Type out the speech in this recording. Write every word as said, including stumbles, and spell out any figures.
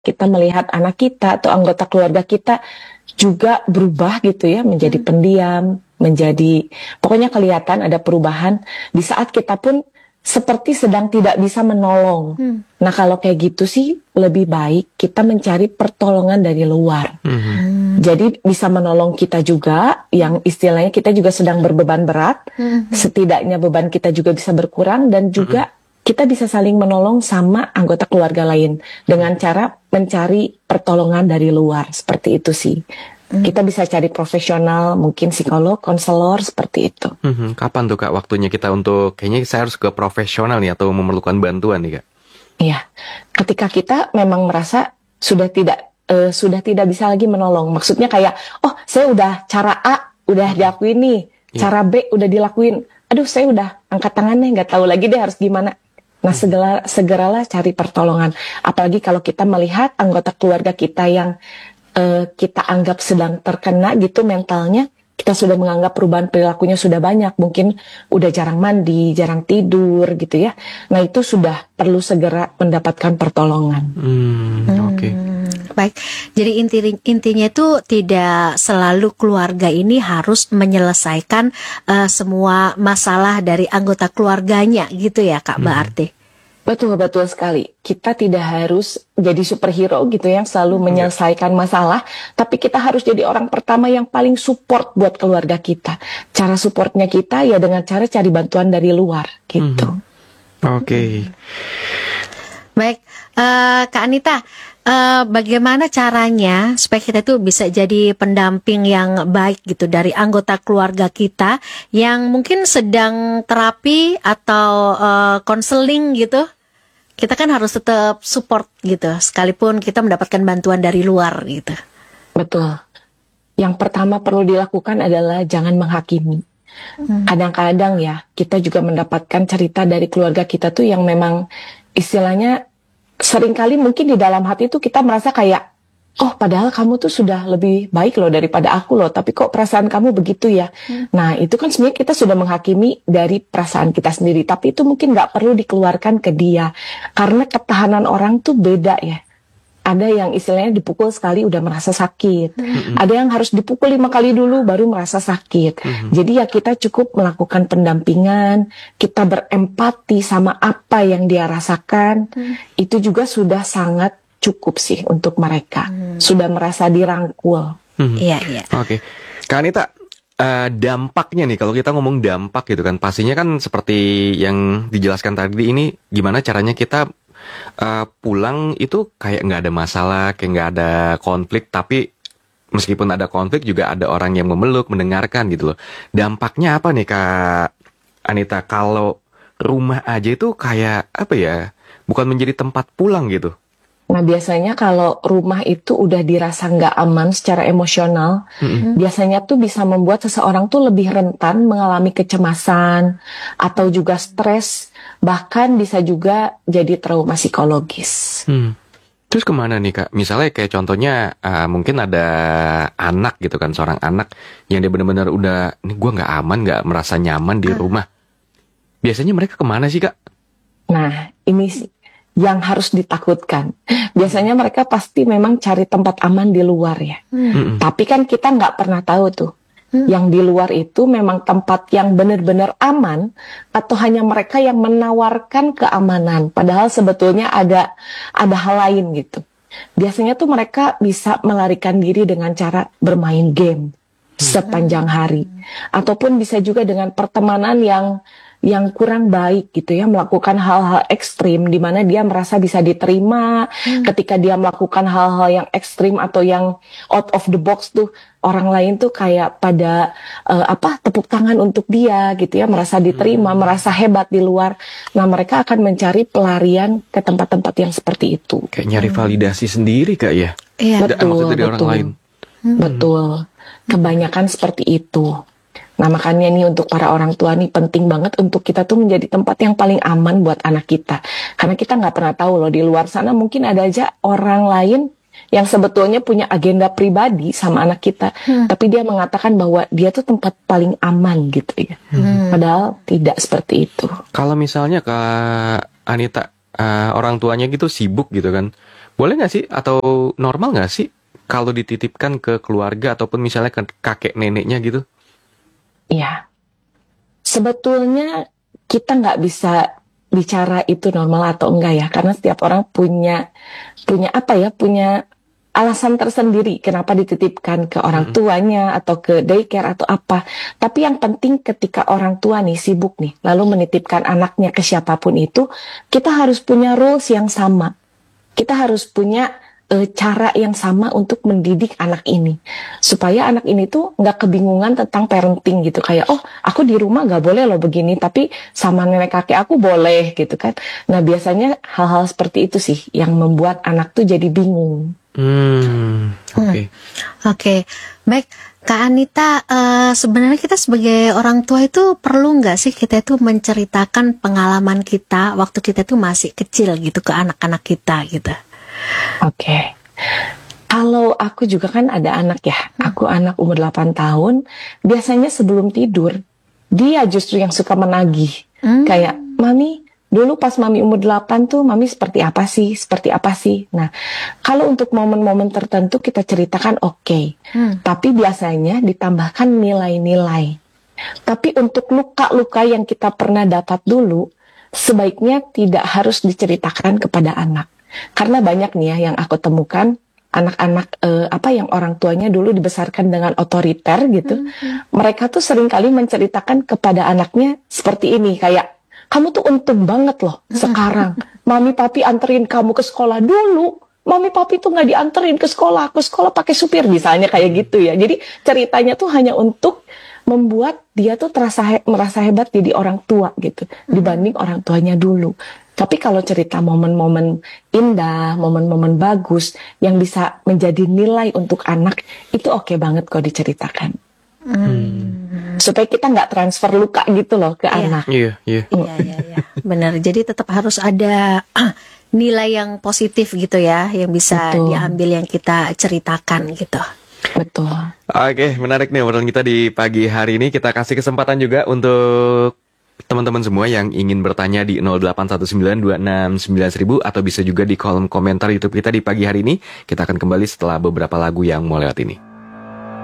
kita melihat anak kita atau anggota keluarga kita juga berubah gitu ya, menjadi hmm. pendiam, menjadi pokoknya kelihatan ada perubahan di saat kita pun seperti sedang tidak bisa menolong. Hmm. Nah kalau kayak gitu sih lebih baik kita mencari pertolongan dari luar. Hmm. Jadi bisa menolong kita juga, yang istilahnya kita juga sedang berbeban berat. Hmm. Setidaknya beban kita juga bisa berkurang dan juga hmm. kita bisa saling menolong sama anggota keluarga lain dengan cara mencari pertolongan dari luar. Seperti itu sih. Hmm. Kita bisa cari profesional, mungkin psikolog, konselor, seperti itu. Hmm, kapan tuh Kak waktunya kita untuk, kayaknya saya harus ke profesional nih atau memerlukan bantuan nih Kak? Iya, ketika kita memang merasa sudah tidak uh, sudah tidak bisa lagi menolong. Maksudnya kayak, oh saya udah cara A udah dilakuin nih, yeah. cara B udah dilakuin. Aduh saya udah angkat tangannya, nggak tahu lagi deh harus gimana. Nah segera, segeralah cari pertolongan. Apalagi kalau kita melihat anggota keluarga kita yang Uh, kita anggap sedang terkena gitu mentalnya, kita sudah menganggap perubahan perilakunya sudah banyak, mungkin udah jarang mandi, jarang tidur gitu ya. Nah itu sudah perlu segera mendapatkan pertolongan. Hmm, Oke. Okay. Hmm, baik, jadi inti intinya itu tidak selalu keluarga ini harus menyelesaikan uh, semua masalah dari anggota keluarganya gitu ya Kak, hmm. berarti. Betul, betul sekali. Kita tidak harus jadi superhero gitu yang selalu hmm. menyelesaikan masalah, tapi kita harus jadi orang pertama yang paling support buat keluarga kita. Cara supportnya kita ya dengan cara cari bantuan dari luar gitu. Hmm. Oke. Okay. Baik, uh, Kak Anita, uh, bagaimana caranya supaya kita tuh bisa jadi pendamping yang baik gitu dari anggota keluarga kita yang mungkin sedang terapi atau konseling uh, gitu? Kita kan harus tetap support gitu, sekalipun kita mendapatkan bantuan dari luar gitu. Betul. Yang pertama perlu dilakukan adalah jangan menghakimi. Hmm. Kadang-kadang ya kita juga mendapatkan cerita dari keluarga kita tuh yang memang istilahnya seringkali mungkin di dalam hati tuh kita merasa kayak, oh padahal kamu tuh sudah lebih baik loh daripada aku loh, tapi kok perasaan kamu begitu ya. Hmm. Nah itu kan sebenarnya kita sudah menghakimi dari perasaan kita sendiri, tapi itu mungkin nggak perlu dikeluarkan ke dia, karena ketahanan orang tuh beda ya. Ada yang istilahnya dipukul sekali udah merasa sakit, hmm. ada yang harus dipukul lima kali dulu baru merasa sakit. Hmm. Jadi ya kita cukup melakukan pendampingan, kita berempati sama apa yang dia rasakan, hmm. itu juga sudah sangat cukup sih untuk mereka, hmm. sudah merasa dirangkul. Iya, hmm. iya. Oke, Kak Anita, uh, dampaknya nih kalau kita ngomong dampak gitu kan, pastinya kan seperti yang dijelaskan tadi ini, gimana caranya kita uh, pulang itu kayak nggak ada masalah, kayak nggak ada konflik, tapi meskipun ada konflik juga ada orang yang memeluk, mendengarkan gitu loh. Dampaknya apa nih Kak Anita kalau rumah aja itu kayak apa ya, bukan menjadi tempat pulang gitu? Nah biasanya kalau rumah itu udah dirasa nggak aman secara emosional, mm-hmm. biasanya tuh bisa membuat seseorang tuh lebih rentan mengalami kecemasan atau juga stres, bahkan bisa juga jadi trauma psikologis. Hmm. Terus kemana nih Kak? Misalnya kayak contohnya uh, mungkin ada anak gitu kan, seorang anak yang dia benar-benar udah, ini gue nggak aman, nggak merasa nyaman di rumah. Biasanya mereka kemana sih Kak? Nah ini sih yang harus ditakutkan. Biasanya mereka pasti memang cari tempat aman di luar ya. Hmm. Tapi kan kita nggak pernah tahu tuh. Hmm. Yang di luar itu memang tempat yang benar-benar aman atau hanya mereka yang menawarkan keamanan. Padahal sebetulnya ada ada hal lain gitu. Biasanya tuh mereka bisa melarikan diri dengan cara bermain game sepanjang hari. Ataupun bisa juga dengan pertemanan yang yang kurang baik gitu ya, melakukan hal-hal ekstrim di mana dia merasa bisa diterima. Hmm. Ketika dia melakukan hal-hal yang ekstrim atau yang out of the box tuh, orang lain tuh kayak pada uh, apa tepuk tangan untuk dia gitu ya, merasa diterima, hmm. merasa hebat di luar. Nah mereka akan mencari pelarian ke tempat-tempat yang seperti itu. Kayak nyari validasi hmm. sendiri Kak ya? Iya. Betul, maksudnya dari betul. orang lain. Hmm. Betul. Kebanyakan seperti itu. Nah makanya nih untuk para orang tua nih penting banget untuk kita tuh menjadi tempat yang paling aman buat anak kita. Karena kita nggak pernah tahu loh di luar sana mungkin ada aja orang lain yang sebetulnya punya agenda pribadi sama anak kita. Hmm. Tapi dia mengatakan bahwa dia tuh tempat paling aman gitu ya. Hmm. Padahal tidak seperti itu. Kalau misalnya Kak Anita, uh, orang tuanya gitu sibuk gitu kan, Boleh nggak sih atau normal nggak sih kalau dititipkan ke keluarga ataupun misalnya ke kakek neneknya gitu? Iya. Sebetulnya kita nggak bisa bicara itu normal atau enggak ya, karena setiap orang punya punya apa ya, punya alasan tersendiri kenapa dititipkan ke orang tuanya atau ke daycare atau apa. Tapi yang penting ketika orang tua nih sibuk nih, lalu menitipkan anaknya ke siapapun itu, kita harus punya rules yang sama. Kita harus punya e, cara yang sama untuk mendidik anak ini, supaya anak ini tuh nggak kebingungan tentang parenting gitu, kayak oh aku di rumah nggak boleh loh begini, tapi sama nenek kakek aku boleh gitu kan. Nah biasanya hal-hal seperti itu sih yang membuat anak tuh jadi bingung. Hmm, oke. Okay. Hmm. Oke, okay. Baik, Kak Anita, uh, sebenarnya kita sebagai orang tua itu perlu nggak sih kita itu menceritakan pengalaman kita waktu kita itu masih kecil gitu ke anak-anak kita gitu? Oke, okay. Kalau aku juga kan ada anak ya, aku anak umur delapan tahun, biasanya sebelum tidur, dia justru yang suka menagih, hmm. kayak, Mami, dulu pas Mami umur delapan tuh, Mami seperti apa sih, seperti apa sih. Nah, kalau untuk momen-momen tertentu kita ceritakan oke, okay. hmm. tapi biasanya ditambahkan nilai-nilai. Tapi untuk luka-luka yang kita pernah dapat dulu, sebaiknya tidak harus diceritakan kepada anak. Karena banyak nih ya yang aku temukan, anak-anak eh, apa yang orang tuanya dulu dibesarkan dengan otoriter gitu, hmm. mereka tuh seringkali menceritakan kepada anaknya seperti ini, kayak, kamu tuh untung banget loh sekarang. Mami papi anterin kamu ke sekolah dulu. Mami papi tuh nggak dianterin ke sekolah. Ke sekolah pakai supir misalnya kayak gitu ya. Jadi ceritanya tuh hanya untuk membuat dia tuh terasa he- merasa hebat jadi orang tua gitu. Dibanding orang tuanya dulu. Tapi kalau cerita momen-momen indah, momen-momen bagus yang bisa menjadi nilai untuk anak, itu oke banget kok diceritakan. Hmm. Supaya kita nggak transfer luka gitu loh ke iya. anak. Iya, iya. Iya, iya, iya. Benar. Jadi tetap harus ada nilai yang positif gitu ya, yang bisa Betul. diambil yang kita ceritakan gitu. Betul. Oke, menarik nih obrolan kita di pagi hari ini. Kita kasih kesempatan juga untuk teman-teman semua yang ingin bertanya di nol delapan satu sembilan dua enam sembilan nol nol nol atau bisa juga di kolom komentar YouTube kita di pagi hari ini. Kita akan kembali setelah beberapa lagu yang mau lewat ini.